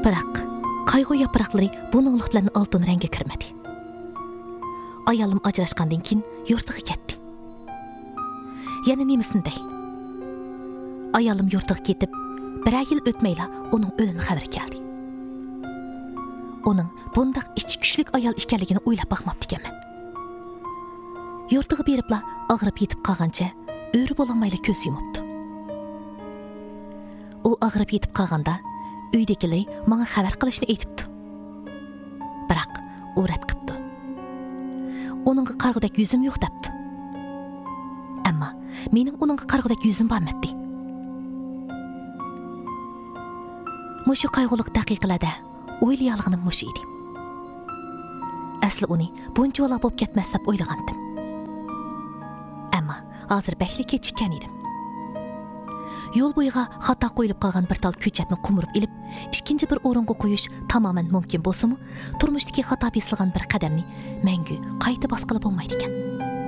Biroq qayg'u yaproqlari buninglik bilan oltin rangga kirmadi. Ayolim ajrashgandan keyin yurtiga ketdi. Yana nemisini dey. Ayolim yurtiga ketib, bir yil o'tmayla uning o'limi xabari keldi. Uning bundaq ichki kuchlik ayol ekanligini o'ylab baxmabdi ekanman. Yurtiga beribla og'rib yetib qolgancha o'ri bo'lolmayla ko'z yumibdi. U og'rib yetib qolganda uydagilar menga xabar qilishni aytibdi. Biroq u rad qilibdi. Uningga qarg'udak yuzim yo'q debdi. Ammo mening uningga qarg'udak yuzim bormadi. Mushu qayg'uliq daqiqalarda o'ylayolganim mushu edi. Asli uni bunchalar bo'lib ketmas deb o'ylagandim. Ammo hozir bakli kechikkan edim. Yo'l bo'yiga xato qo'yilib qolgan bir tal ko'chatni qumurib ilib, ikkinchi bir o'ringa qo'yish tamoman mumkin bo'lsa-mu, turmushdagi xato besilgan bir qadamni mangu qayta bosqilib bo'lmaydi ekan.